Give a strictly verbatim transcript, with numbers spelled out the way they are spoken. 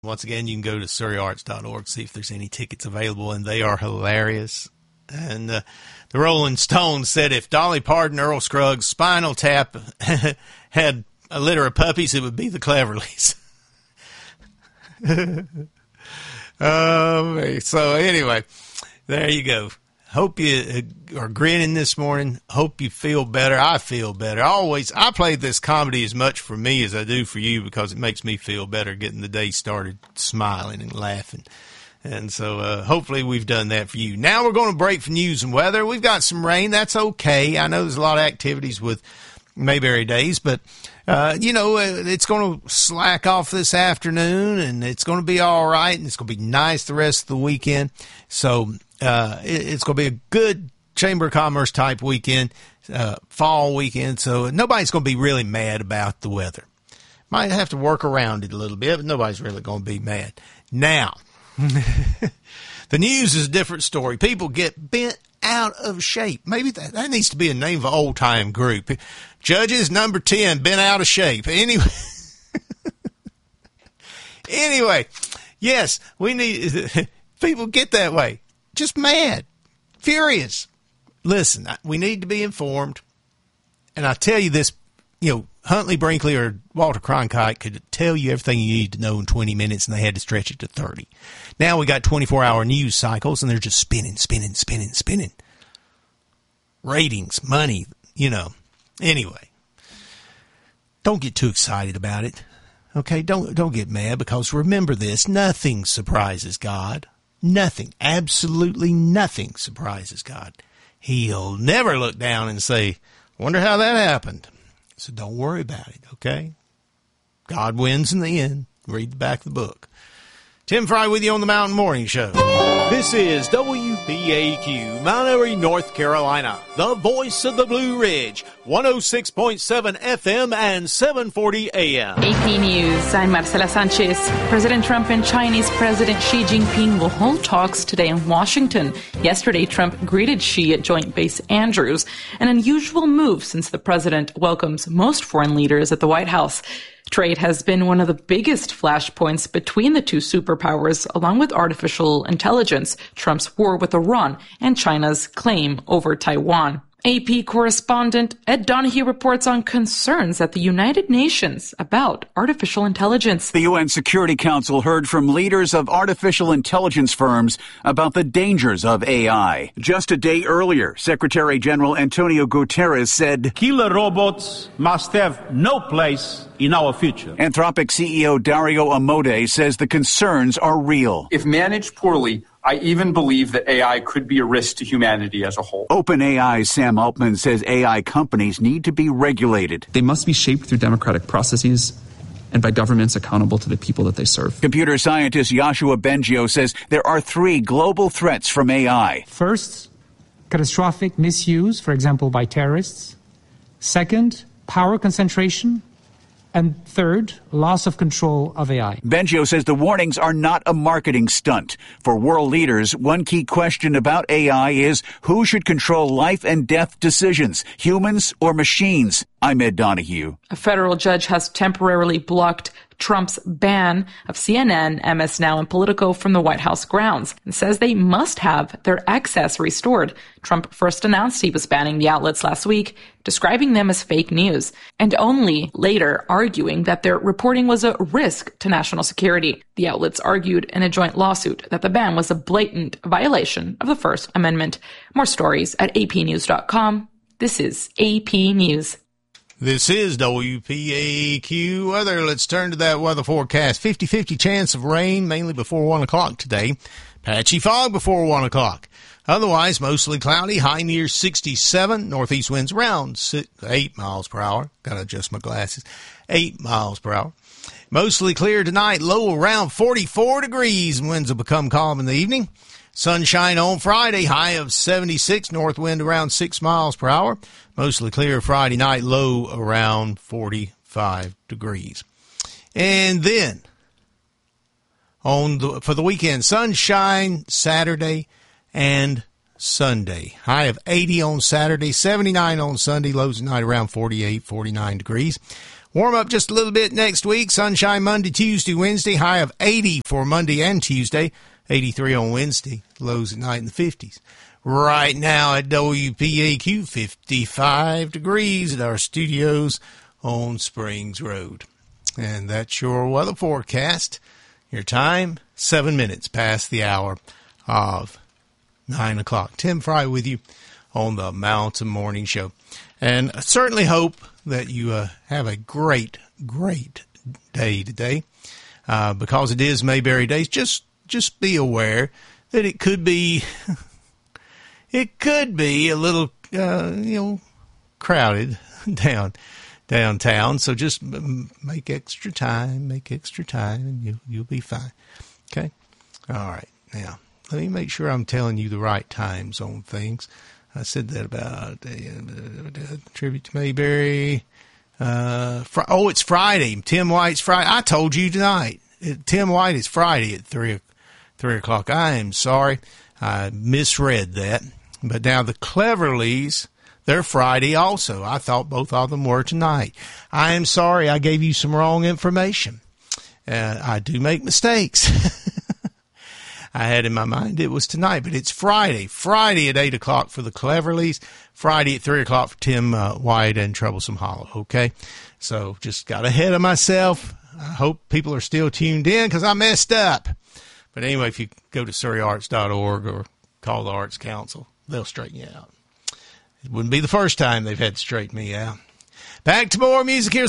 Once again, you can go to surrey arts dot org, see if there's any tickets available, and they are hilarious. And uh, the Rolling Stones said if Dolly Parton, Earl Scruggs, Spinal Tap had a litter of puppies, it would be the Cleverleys. um, so anyway, there you go. Hope you are grinning this morning. Hope you feel better. I feel better. I always, I play this comedy as much for me as I do for you because it makes me feel better getting the day started smiling and laughing. And so uh, hopefully we've done that for you. Now we're going to break for news and weather. We've got some rain. That's okay. I know there's a lot of activities with Mayberry Days, but, uh, you know, it's going to slack off this afternoon, and it's going to be all right, and it's going to be nice the rest of the weekend. So uh, it, it's going to be a good Chamber of Commerce type weekend, uh, fall weekend, so nobody's going to be really mad about the weather. Might have to work around it a little bit, but nobody's really going to be mad. Now, the news is a different story. People get bent out of shape. Maybe that, that needs to be a name of an old-time group. Judges number ten, bent out of shape. Anyway, anyway, yes, we need, people get that way. Just mad, furious. Listen, we need to be informed. And I tell you this, you know, Huntley Brinkley or Walter Cronkite could tell you everything you need to know in twenty minutes, and they had to stretch it to thirty. Now we got twenty-four hour news cycles, and they're just spinning, spinning, spinning, spinning. Ratings, money, you know. Anyway, don't get too excited about it. Okay, don't don't get mad, because remember this, nothing surprises God. Nothing, absolutely nothing surprises God. He'll never look down and say, wonder how that happened. So don't worry about it, okay? God wins in the end. Read the back of the book. Tim Fry with you on the Mountain Morning Show. This is W B A Q, Mount Airy, North Carolina, the voice of the Blue Ridge, one oh six point seven F M and seven forty A M. A P News, I'm Marcela Sanchez. President Trump and Chinese President Xi Jinping will hold talks today in Washington. Yesterday, Trump greeted Xi at Joint Base Andrews, an unusual move since the president welcomes most foreign leaders at the White House. Trade has been one of the biggest flashpoints between the two superpowers, along with artificial intelligence, Trump's war with Iran, and China's claim over Taiwan. A P correspondent Ed Donahue reports on concerns at the United Nations about artificial intelligence. The U N Security Council heard from leaders of artificial intelligence firms about the dangers of A I. Just a day earlier, Secretary General Antonio Guterres said, "Killer robots must have no place in our future." Anthropic C E O Dario Amodei says the concerns are real. If managed poorly, I even believe that A I could be a risk to humanity as a whole. OpenAI's Sam Altman says A I companies need to be regulated. They must be shaped through democratic processes and by governments accountable to the people that they serve. Computer scientist Yoshua Bengio says there are three global threats from A I. First, catastrophic misuse, for example, by terrorists. Second, power concentration. And third, loss of control of A I. Bengio says the warnings are not a marketing stunt. For world leaders, one key question about A I is who should control life and death decisions, humans or machines? I'm Ed Donahue. A federal judge has temporarily blocked Trump's ban of C N N, M S Now, and Politico from the White House grounds and says they must have their access restored. Trump first announced he was banning the outlets last week, describing them as fake news, and only later arguing that their reporting was a risk to national security. The outlets argued in a joint lawsuit that the ban was a blatant violation of the First Amendment. More stories at A P news dot com. This is A P News. This is W P A Q weather. Let's turn to that weather forecast. fifty-fifty chance of rain, mainly before one o'clock today. Patchy fog before one o'clock. Otherwise, mostly cloudy, high near sixty-seven. Northeast winds around six, eight miles per hour. Got to adjust my glasses. eight miles per hour. Mostly clear tonight, low around forty-four degrees, and winds will become calm in the evening. Sunshine on Friday, high of seventy-six, north wind around six miles per hour. Mostly clear Friday night, low around forty-five degrees. And then, on the, for the weekend, sunshine Saturday and Sunday. High of eighty on Saturday, seventy-nine on Sunday, lows tonight around forty-eight, forty-nine degrees. Warm up just a little bit next week. Sunshine Monday, Tuesday, Wednesday. High of eighty for Monday and Tuesday. eighty-three on Wednesday. Lows at night in the fifties. Right now at W P A Q, fifty-five degrees at our studios on Springs Road. And that's your weather forecast. Your time, seven minutes past the hour of nine o'clock. Tim Fry with you on the Mountain Morning Show. And I certainly hope that you uh, have a great, great day today. Uh, because it is Mayberry Days, just just be aware that it could be, it could be a little, uh, you know, crowded down downtown. So just make extra time, make extra time, and you, you'll be fine. Okay? All right. Now, let me make sure I'm telling you the right times on things. I said that about uh, tribute to Mayberry. Uh, fr- oh, it's Friday. Tim White's Friday. I told you tonight. It, Tim White is Friday at three, three o'clock. I am sorry. I misread that. But now the Cleverleys, they're Friday also. I thought both of them were tonight. I am sorry I gave you some wrong information. Uh, I do make mistakes. I had in my mind it was tonight, but it's Friday. Friday at eight o'clock for the Cleverleys. Friday at three o'clock for Tim uh, White and Troublesome Hollow, okay? So just got ahead of myself. I hope people are still tuned in because I messed up. But anyway, if you go to surrey arts dot org or call the Arts Council, they'll straighten you out. It wouldn't be the first time they've had to straighten me out. Back to more music. Here's